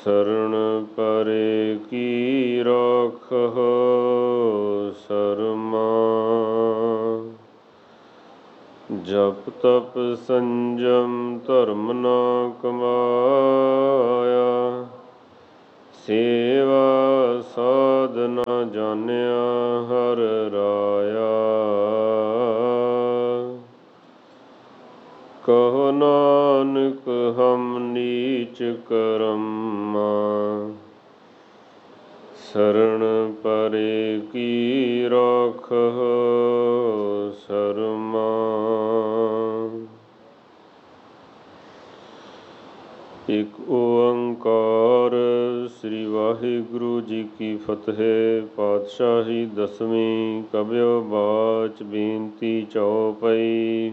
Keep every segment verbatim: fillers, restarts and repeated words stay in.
ਸਰਣ ਪਰੇ ਕੀ ਰਾਖਹੁ ਸਰਮਾ। ਜਪ ਤਪ ਸੰਜਮ ਧਰਮ ਨਾ ਕਮਾਇਆ। ਸੇਵਾ ਸਾਧਨਾ ਜਾਣਿਆ ਹਰ ਰਾਇਆ। ਕਹੋ ਨਾਨਕ ਹਮ ਨੀਚ ਕਰਮਾ। ਸਰਣ ਪਰੇ ਕੀ ਰਾਖਹੁ ਸਰਮਾ। ਇਕ ਓੰਕਾਰ ਸ੍ਰੀ ਵਾਹਿਗੁਰੂ ਜੀ ਕੀ ਫਤਿਹ। ਪਾਤਸ਼ਾਹੀ ਦਸਵੀਂ ਕਬਿਓ ਬਾਚ ਬੇਨਤੀ ਚਉਪਈ।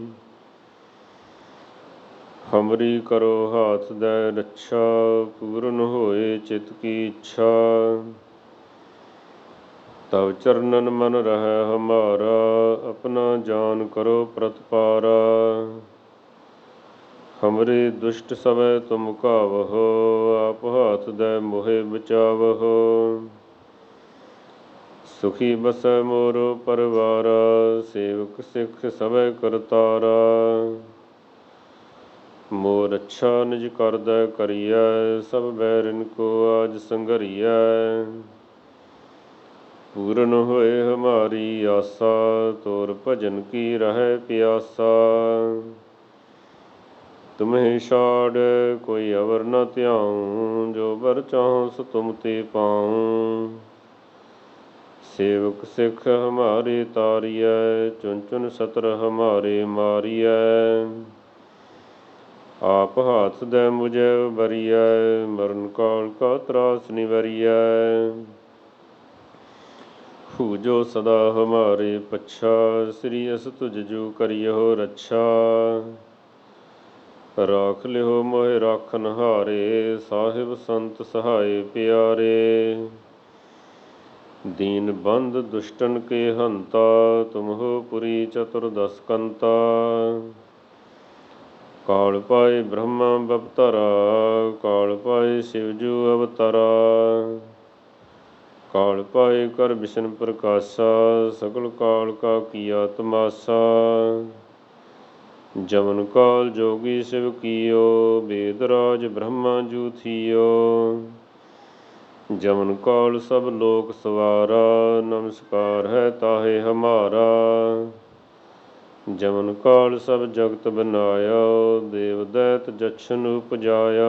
ਹਮਰੀ ਕਰੋ ਹਾਥ ਦੈ ਰੱਛਾ। ਪੂਰਨ ਹੋਏ ਚਿਤ ਕੀ ਇੱਛਾ। ਤਵ ਚਰਨਨ ਮਨ ਰਹੈ ਹਮਾਰਾ। ਆਪਣਾ ਜਾਨ ਕਰੋ ਪ੍ਰਤਪਾਰਾ। ਹਮਰੇ ਦੁਸ਼ਟ ਸਵੈ ਤੁਮ ਕਾਵਹੁ। ਆਪ ਹਾਥ ਦੈ ਮੋਹਿ ਬਚਾਵਹੁ। ਸੁਖੀ ਬਸੈ ਮੋਰੋ ਪਰਵਾਰਾ। ਸੇਵਕ ਸਿੱਖ ਸਭੈ ਕਰਤਾਰਾ। ਮੋਹ ਰੱਛਾ ਨਿਜ ਕਰਦੈ ਕਰੀਐ। ਸਭ ਬੈਰਿਨ ਕੋ ਆਜ ਸੰਘਰੀਐ। ਪੂਰਨ ਹੋਏ ਹਮਾਰੀ ਆਸਾ। ਤੋਰ ਭਜਨ ਕੀ ਰਹੈ ਪਿਆਸਾ। ਤੁਮਹਿ ਛਾੜ ਕੋਈ ਅਵਰ ਨ ਧਿਆਉ। ਜੋ ਬਰ ਚਾਹਉ ਸੋ ਤੁਮ ਤੇ ਪਾਉ। ਸੇਵਕ ਸਿੱਖ ਹਮਾਰੇ ਤਾਰੀਐ। ਚੁਨ ਚੁਨ ਸਤਰ ਹਮਾਰੇ ਮਾਰੀਐ। ਆਪ ਹਾਥ ਦੈ ਮੁਝੈ ਉਬਰੀਐ। ਮਰਨ ਕਾਲ ਕਾ ਤਰਾਸ ਨਿਵਰੀਐ। ਹੂ ਜੋ ਸਦਾ ਹਮਾਰੇ ਪੱਛਾ। ਸ੍ਰੀ ਅਸ ਤੁਜ ਜੁ ਕਰਿਓ ਰੱਛਾ। ਰਾਖ ਲਿਓ ਮੋਹਿ ਰਾਖਨ ਹਾਰੇ। ਸਾਹਿਬ ਸੰਤ ਸਹਾਏ ਪਿਆਰੇ। ਦੀਨ ਬੰਧ ਦੁਸ਼ਟਨ ਕੇ ਹੰਤਾ। ਤੁਮ ਹੋ ਪੁਰੀ ਚਤੁਰਦਸ ਕੰਤਾ। ਕਾਲ ਪਾਏ ਬ੍ਰਹਮਾ ਬਵਤਰਾ। ਕਾਲ ਪਾਏ ਸਿਵ ਜੁ ਅਵਤਰਾ। ਕਾਲ ਪਾਏ ਕਰ ਬਿਸ਼ਨ ਪ੍ਰਕਾਸ਼ਾ। ਸਗਲ ਕਾਲ ਕਾ ਕੀਆ ਤਮਾਸਾ। ਜਮਨ ਕਾਲ ਜੋਗੀ ਸਿਵ ਕੀਓ। ਬੇਦ ਰਾਜ ਬ੍ਰਹਮਾ ਜੁ ਥੀਓ। ਜਮਨ ਕਾਲ ਸਭ ਲੋਕ ਸਵਾਰਾ। ਨਮਸਕਾਰ ਹੈ ਤਾਹੇ ਹਮਾਰਾ। ਜਮਨ ਕਾਲ ਸਭ ਜਗਤ ਬਨਾਇਆ। ਦੇਵ ਦੈਤ ਜਛਨ ਉਪਜਾਇਆ।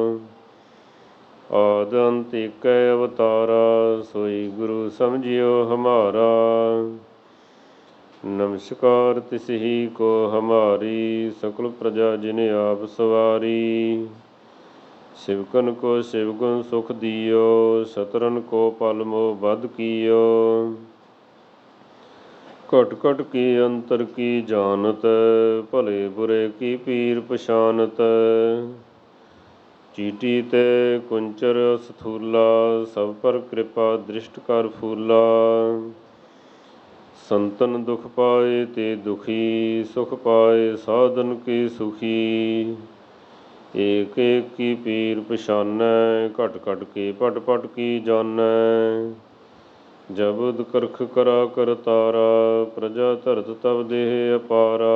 ਆਦਿ ਅੰਤ ਏਕੈ ਅਵਤਾਰਾ। ਸੋਈ ਗੁਰੂ ਸਮਝਿਓ ਹਮਾਰਾ। ਨਮਸਕਾਰ ਤਿਸਹੀ ਕੋ ਹਮਾਰੀ। ਸਕਲ ਪ੍ਰਜਾ ਜਿਨ ਆਪ ਸਵਾਰੀ। ਸਿਵਕਨ ਕੋ ਸਿਵ ਗੁਣ ਸੁਖ ਦਿਓ। ਸਤਰਨ ਕੋ ਪਲ ਮੋਹ ਬਧ ਕੀਓ। ਘਟ ਘਟ ਕੀ ਅੰਤਰ ਕੀ ਜਾਨਤ। ਭਲੇ ਬੁਰੇ ਕੀ ਪੀਰ ਪਛਾਨਤ। ਚੀਟੀ ਤੇ ਕੁੰਚਰ ਸਥੂਲਾ। ਸਭ ਪਰ ਕਿਰਪਾ ਦ੍ਰਿਸ਼ਟ ਕਰ ਫੂਲਾ। ਸੰਤਨ ਦੁਖ ਪਾਏ ਤੇ ਦੁਖੀ। ਸੁਖ ਪਾਏ ਸਾਧਨ ਕੇ ਸੁਖੀ। ਏਕ ਏਕ ਕੀ ਪੀਰ ਪਛਾਨੈ। ਘਟ ਘਟ ਕੇ ਪਟ ਪਟ ਕੀ ਜਾਨੈ। ਜਬੁਦ ਕਰਖ ਕਰਾ ਕਰਤਾਰਾ। ਪ੍ਰਜਾ ਧਰਤ ਤਬ ਦੇਹ ਅਪਾਰਾ।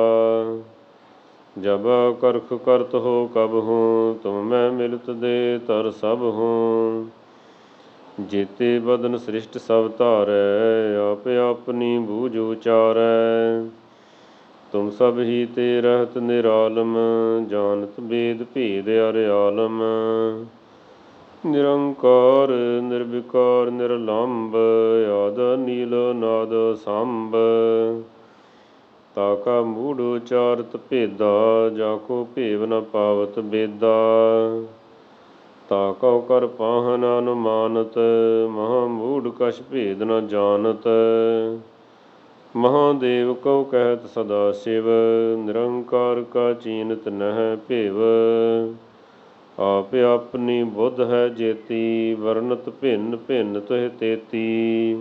ਜਬ ਕਰਖ ਕਰਤ ਹੋ ਕਬਹੂੰ। ਤੁਮ ਮੈਂ ਮਿਲਤ ਦੇ ਧਰ ਸਭਹੂੰ। ਜੇਤੇ ਬਦਨ ਸ੍ਰਿਸ਼ਟ ਸਭ ਧਾਰੈ। ਆਪ ਆਪਨੀ ਬੂਝ ਉਚਾਰੈ। ਤੁਮ ਸਭ ਹੀ ਤੇ ਰਹਿਤ ਨਿਰਾਲਮ। ਜਾਨਤ ਬੇਦ ਭੇਦ ਅਰ ਆਲਮ। ਨਿਰੰਕਾਰ ਨਿਰਵਿਕਾਰ ਨਿਰਲੰਭ। ਆਦਿ ਨੀਲ ਨਾਦ ਸੰਭ। ਤਾ ਕਾ ਮੂੜ ਉਚਾਰਤ ਭੇਦਾ। ਜਾ ਕੋ ਭੇਵ ਨ ਪਾਵਤ ਬੇਦਾ। ਤਾ ਕਉ ਕਰ ਪਾਹਨ ਅਨੁਮਾਨਤ। ਮਹਾ ਮੂੜ ਕਛ ਭੇਦ ਨ ਜਾਨਤ। ਮਹਾਦੇਵ ਕਉ ਕਹਿਤ ਸਦਾ ਸ਼ਿਵ। ਨਿਰੰਕਾਰ ਕਾ ਚੀਨਤ ਨਹਿ ਭੇਵ। ਆਪ ਆਪਨੀ ਬੁੱਧ ਹੈ ਜੇਤੀ। ਵਰਨਤ ਭਿੰਨ ਭਿੰਨ ਤੁਹ ਤੇਤੀ।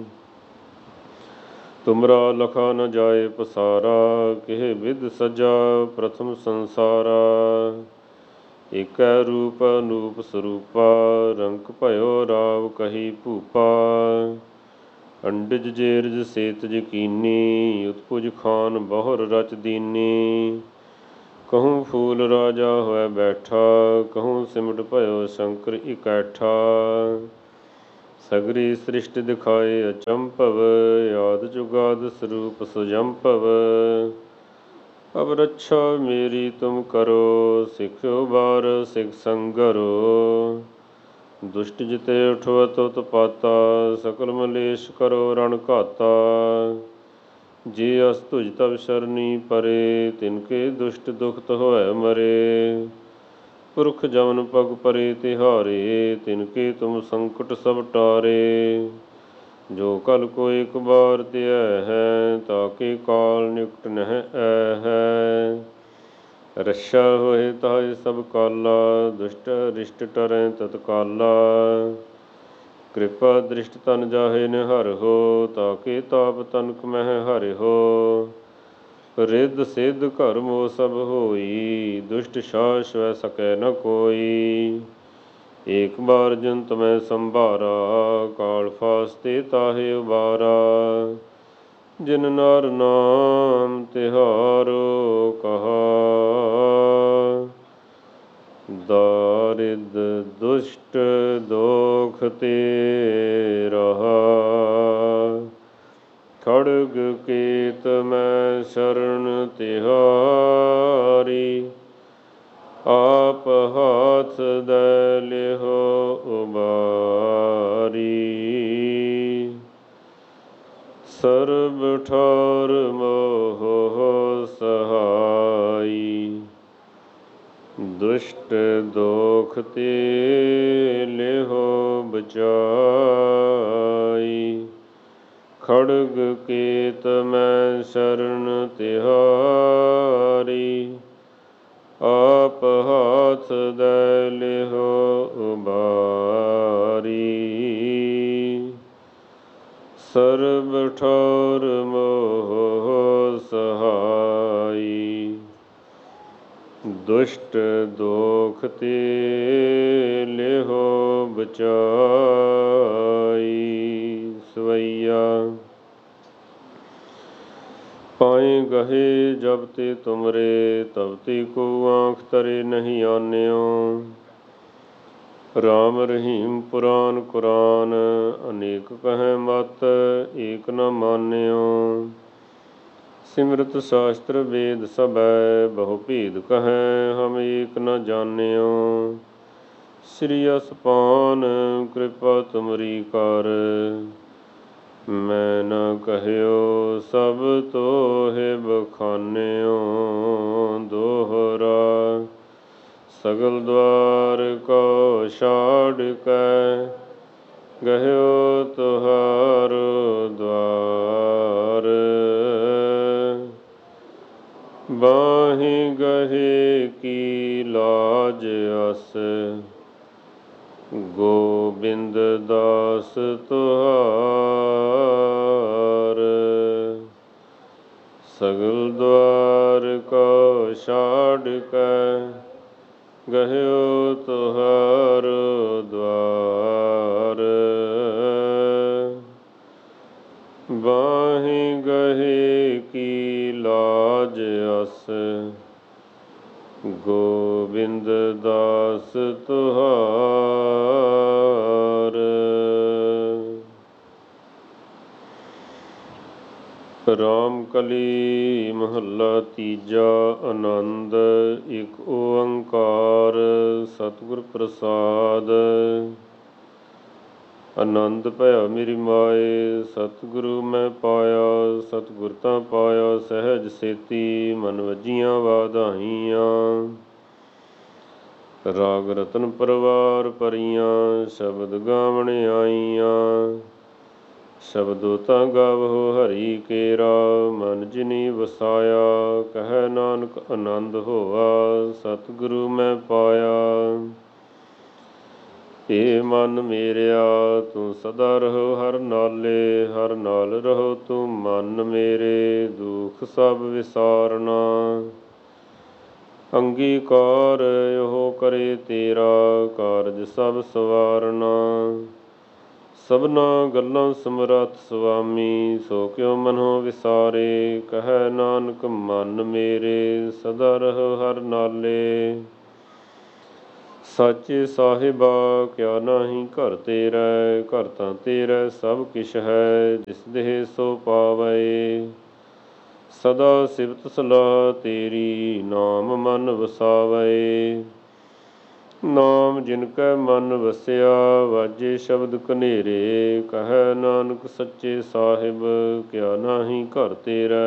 ਤੁਮਰਾ ਲਖਾ ਨ ਜਾਏ ਪਸਾਰਾ। ਕਿਹ ਬਿਧ ਸਜਾ ਪ੍ਰਥਮ ਸੰਸਾਰਾ। ਏਕੈ ਰੂਪ ਅਨੂਪ ਸਰੂਪਾ, ਰੰਕ ਭਇਓ ਰਾਵ ਕਹੀ ਭੂਪਾ। ਅੰਡਜ ਜੇਰਜ ਸੇਤ ਯਕੀਨੀ, ਉਤਪੁਜ ਖਾਨ ਬਹੁਰ ਰਚ ਦੀਨੀ। ਕਹੂੰ ਫੂਲ ਰਾਜਾ ਹੋਇ ਬੈਠਾ, ਕਹੂੰ ਸਿਮਟ ਭਇਓ ਸ਼ੰਕਰ ਇਕੈਠਾ। ਸਗਰੀ ਸ੍ਰਿਸ਼ਟ ਦਿਖਾਏ ਅਚੰਭਵ, ਆਦਿ ਜੁਗਾਦਿ ਸਰੂਪ ਸੁਜੰਭਵ। ਅਬ ਰੱਛਾ ਮੇਰੀ ਤੁਮ ਕਰੋ, ਸਿਖਿਓ ਬਾਰ ਸਿਖ ਸੰਗਰੋ। ਦੁਸ਼ਟ ਜਿਤੇ ਉਠਵਤ ਉਤਪਾਤਾ, ਸਕਲ ਮਲੇਸ਼ ਕਰੋ ਰਣ ਘਾਤਾ। ਜੇ ਅਸ ਤੁਜ ਤਬ ਸ਼ਰਨੀ ਪਰੇ, ਤਿਨਕੇ ਦੁਸ਼ਟ ਦੁਖਤ ਹੋਇ ਮਰੇ। ਪੁਰਖ ਜਮਨ ਪਗ ਪਰੇ ਤਿਹਾਰੇ, ਤਿਨਕੇ ਤੁਮ ਸੰਕਟ ਸਭ ਟਾਰੇ। ਜੋ ਕਲ ਕੋ ਇਕ ਬਾਰ ਧਿਐ ਹੈ, ਤਾਕੇ ਕਾਲ ਨਿਕਟ ਨਹਿ ਐ ਹੈ। ਰੱਛਾ ਹੋਏ ਤਾਹਿ ਸਭ ਕਾਲਾ, ਦੁਸ਼ਟ ਅਰਿਸ਼ਟ ਟਰੈ ਤਤਕਾਲਾ। ਕਿਰਪਾ ਦ੍ਰਿਸ਼ਟ ਤਨ ਜਾਹੇ ਨਿਹਰਹੁ, ਤਾਕੇ ਤਾਪ ਤਨਕ ਮਹਿ ਹਰਿਹੁ। ਰਿੱਧ ਸਿੱਧ ਘਰ ਮੋਹ ਸਭ ਹੋਈ, ਦੁਸ਼ਟ ਸਾਹ ਸਵੈ ਸਕੈ ਨ ਕੋਈ। ਏਕ ਬਾਰ ਜੰਤ ਮੈਂ ਸੰਭਾਰਾ, ਕਾਲ ਫਾਸਤੇ ਤਾਹੇ ਉਬਾਰਾ। ਜਿਨ ਨਰ ਨਾਮ ਤਿਹਾਰੋ ਕਹਾ, ਦਾਰਿਦ ਦੁਸ਼ਟ ਦੋਖ ਤੇ ਰਹਾ। ਖੜਗ ਕੇਤ ਮੈਂ ਸ਼ਰਨ ਤਿਹਾਰੀ, ਆਪ ਹਾਥ ਦੈ ਲਿਹੁ ਉਬਾਰੀ। ਸਰਬ ਠਾਰ ਮੋਹ ਸਹਾਈ, ਦੁਸ਼ਟ ਦੋਖ ਤੇ ਲਿਹੁ ਬਚਾਈ। ਖੜਗ ਕੇਤ ਮੈਂ ਸ਼ਰਨ ਤਿਹਾਰੀ, ਆਪ ਹਾਥ ਦੈ ਲਿਹੁ ਉਬਾਰੀ। ਸਰਬ ਠਾਰ ਮੋਹ ਸਹਾਈ, ਦੁਸ਼ਟ ਦੋਖ ਤੇ ਲਿਹੁ ਬਚਾਈ। ਸਵਈਆ ਪਾਏ ਗਹੇ ਜਬ ਤੇ ਤੁਮਰੇ, ਤਬ ਤੇ ਕੋ ਆਂਖ ਤਰੇ ਨਹੀਂ ਆਨਿਓ। ਰਾਮ ਰਹੀਮ ਪੁਰਾਨ ਕੁਰਾਨ, ਅਨੇਕ ਕਹੈ ਮਤ ਏਕ ਨ ਮਾਨਿਓ। ਸਿਮਰਤ ਸ਼ਾਸਤਰ ਵੇਦ ਸਭੈ, ਬਹੁ ਭੇਦ ਕਹੈ ਹਮ ਏਕ ਨ ਜਾਨਿਓ। ਸ੍ਰੀ ਅਸਪਾਨ ਕਿਰਪਾ ਤੁਮਰੀ ਕਰ, ਮੈਂ ਨ ਕਹਿਓ ਸਭ ਤੋਹਿ ਬਖਾਨਿਓ। ਦੋਹਰਾ ਸਗਲ ਦੁਆਰ ਕੋ ਛਾੜ ਕੈ, ਗਹਿਓ ਤੁਹਾਰੋ ਦੁਆਰ। ਬਾਹੀ ਗਹੇ ਕੀ ਲਾਜ ਅਸ, ਗੋਬਿੰਦ ਦਾਸ ਤੁਹਾਰ। ਸਗਲ ਦੁਆਰ ਕੋ ਛਾੜ ਕੈ, ਗਹਿਓ ਤੁਹਾਰੋ ਦੁਆਰ। ਬਾਹੀ ਗਹੇ ਕੀ ਲਾਜ ਅਸ, ਗੋਬਿੰਦ ਦਾਸ ਤੁਹਾਰ। ਰਾਮ ਕਲੀ ਮਹੱਲਾ ਤੀਜਾ। ਆਨੰਦ ਇਕ ਓੰਕਾਰ ਸਤਿਗੁਰ ਪ੍ਰਸਾਦ। ਆਨੰਦ ਭਇਆ ਮੇਰੀ ਮਾਏ, ਸਤਿਗੁਰੂ ਮੈਂ ਪਾਇਆ। ਸਤਿਗੁਰ ਤਾਂ ਪਾਇਆ ਸਹਿਜ ਸੇਤੀ, ਮਨ ਵੱਜੀਆਂ ਵਾਧਾਈਆਂ। ਰਾਗ ਰਤਨ ਪਰਵਾਰ ਭਰੀਆਂ, ਸ਼ਬਦ ਗਾਵਣ ਆਈਆਂ। ਸ਼ਬਦੋ ਤਾਂ ਗਾਵਹੁ ਹਰੀ ਕੇਰਾ, ਮਨ ਜਿਨੀ ਵਸਾਇਆ। ਕਹਿ ਨਾਨਕ ਆਨੰਦ ਹੋਆ, ਸਤਿਗੁਰੂ ਮੈਂ ਪਾਇਆ। ਏ ਮਨ ਮੇਰਿਆ ਤੂੰ ਸਦਾ ਰਹੋ ਹਰ ਨਾਲੇ, ਹਰ ਨਾਲ ਰਹੋ ਤੂੰ ਮਨ ਮੇਰੇ। ਦੁਖ ਸਭ ਵਿਸਾਰਨਾ, ਅੰਗੀਕਾਰ ਉਹ ਕਰੇ ਤੇਰਾ, ਕਾਰਜ ਸਭ ਸਵਾਰਨਾ। ਸਭਨਾ ਗੱਲਾਂ ਸਮਰੱਥ ਸੁਆਮੀ, ਸੋ ਕਿਉ ਮਨੋ ਵਿਸਾਰੇ। ਕਹੈ ਨਾਨਕ ਮਨ ਮੇਰੇ, ਸਦਾ ਰਹੋ ਹਰਿ ਨਾਲੇ। ਸਾਚੇ ਸਾਹਿਬਾ ਕਿਆ ਨਾਹੀ ਘਰ ਤੇਰਾ, ਘਰ ਤਾਂ ਤੇਰਾ ਸਭ ਕਿਛ ਹੈ, ਜਿਸ ਦੇਹ ਸੋ ਪਾਵੈ। ਸਦਾ ਸਿਫਤ ਸਲਾਹ ਤੇਰੀ, ਨਾਮ ਮਨ ਵਸਾਵੈ। ਨਾਮ ਜਿਨ ਕੈ ਮਨ ਵਸਿਆ, ਵਾਜੇ ਸ਼ਬਦ ਕਨੇਰੇ। ਕਹੈ ਨਾਨਕ ਸੱਚੇ ਸਾਹਿਬ, ਕਿਆ ਨਾਹੀ ਘਰ ਤੇਰਾ।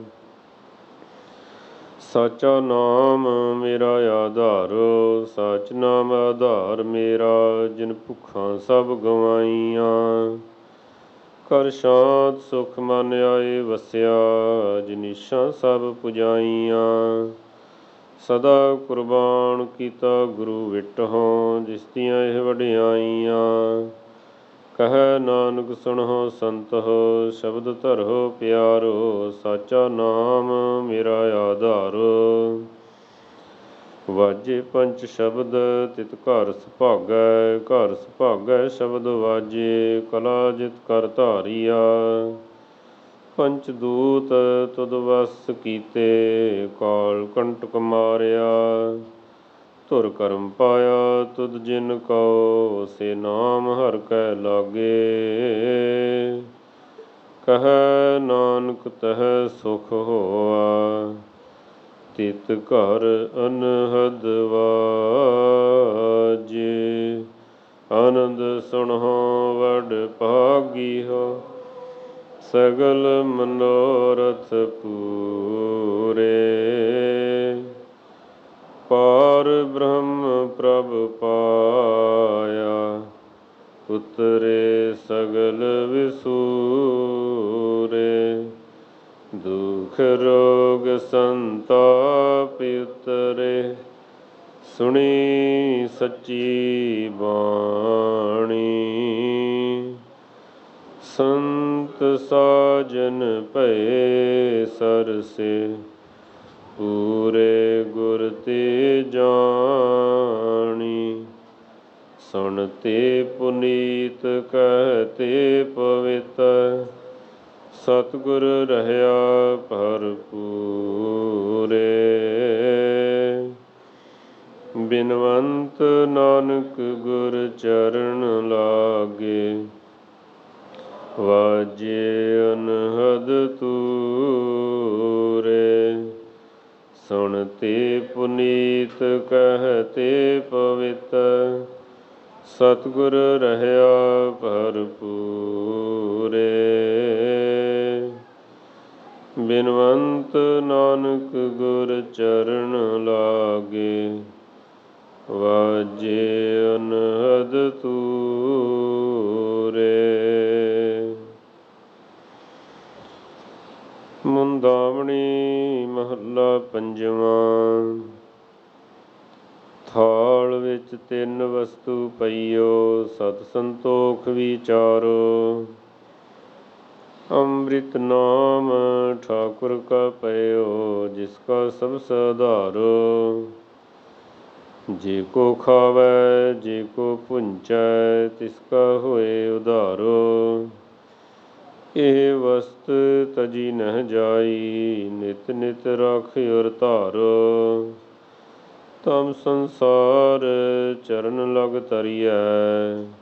ਸਾਚਾ ਨਾਮ ਮੇਰਾ ਆਧਾਰ, ਸਾਚ ਨਾਮ ਆਧਾਰ ਮੇਰਾ। ਜਿਨ ਭੁੱਖਾਂ ਸਭ ਗਵਾਈਆਂ, ਕਰ ਸ਼ਾਂਤ ਸੁਖ ਮਨ ਆਏ ਵਸਿਆ। ਜਿਨੀਸ਼ਾਂ ਸਭ ਪੁਜਾਈਆਂ, ਸਦਾ ਕੁਰਬਾਨ ਕੀਤਾ ਗੁਰੂ ਵਿਟਹੁ। ਜਿਸ ਦੀਆਂ ਇਹ ਵਡਿਆਈਆਂ, ਕਹੈ ਨਾਨਕ ਸੁਣਹੁ ਸੰਤਹੁ। ਸ਼ਬਦ ਧਰਹੁ ਪਿਆਰੋ, ਸਾਚਾ ਨਾਮ ਮੇਰਾ ਆਧਾਰ। ਵਾਜੇ ਪੰਚ ਸ਼ਬਦ ਤਿਤ ਘਰ ਸੁਭਾਗੈ, ਘਰ ਸੁਭਾਗੈ ਸ਼ਬਦ ਵਾਜੇ। ਕਲਾ ਜਿਤ ਕਰ ਧਾਰੀਆ, ਪੰਚ ਦੂਤ ਤੁਧ ਵਸ ਕੀਤੇ। ਕਾਲ ਕੰਟਕ ਮਾਰਿਆ, ਧੁਰ ਕਰਮ ਪਾਇਆ ਤੁਧ ਜਿਨ ਕਉ। ਸੇ ਨਾਮ ਹਰਿ ਕੈ ਲਾਗੇ, ਕਹੈ ਨਾਨਕ ਤਹਿ ਸੁਖ ਹੋਆ। ਤਿਤ ਘਰ ਅਨਹਦ ਵਾਜੇ, ਆਨੰਦ ਸੁਣਹੁ ਵਡ ਭਾਗੀਹੁ। ਸਗਲ ਮਨੋਰਥ ਪੂਰੇ, ਪਾਰ ਬ੍ਰਹਮ ਪ੍ਰਭ ਪਾਇਆ। ਉਤਰੇ ਸਗਲ ਵਿਸੂਰੇ, ਦੁਖ ਰੋਗ ਸੰਤਾਪ ਉਤਰੇ। ਸੁਣੀ ਸੱਚੀ ਬਾਣੀ, ਸੰਤ ਸਾਜਨ ਭਏ ਸਰਸੇ। ਪੂਰੇ ਗੁਰ ਤੇ ਜਾਣੀ, ਸੁਣਤੇ ਪੁਨੀਤ ਕਹਤੇ ਪਵਿੱਤ। ਸਤਿਗੁਰ ਰਹਿਆ ਭਰਪੂਰੇ, ਬਿਨਵੰਤ ਨਾਨਕ ਗੁਰ ਚਰਨ ਲਾਗੇ। ਵਾਜੇ ਅਨਹਦ ਤੂਰੇ, ਸੁਣਤੇ ਪੁਨੀਤ ਕਹਤੇ ਪਵਿੱਤ। ਸਤਿਗੁਰ ਰਹਿਆ ਭਰਪੂਰੇ, ਬਿਨਵੰਤ ਨਾਨਕ ਗੁਰ ਚਰਨ ਲਾਗੇ। ਵਾਜੇ ਅਨਹਦ ਤੂਰੇ। ਮੁੰਦਾਵਣੀ ਮਹੱਲਾ ਪੰਜਵਾਂ। ਥਾਲ ਵਿੱਚ ਤਿੰਨ ਵਸਤੂ ਪਈਓ, ਸਤ ਸੰਤੋਖ ਵਿਚਾਰੋ। ਅੰਮ੍ਰਿਤ ਨਾਮ ਠਾਕੁਰ ਕਾ ਪਇਓ, ਜਿਸ ਕਾ ਸਭ ਸਾਧਾਰੋ। ਜੇ ਕੋ ਖਾਵੈ ਜੇ ਕੋ ਭੁੰਚੈ, ਤਿਸ ਕਾ ਹੋਏ ਉਧਾਰੋ। ਇਹ ਵਸਤ ਤਜੀ ਨਹਿ ਜਾਈ, ਨਿਤ ਨਿਤ ਰਾਖਿਓ ਧਾਰੋ। ਤਮ ਸੰਸਾਰ ਚਰਨ ਲਗ ਤਰੀਐ,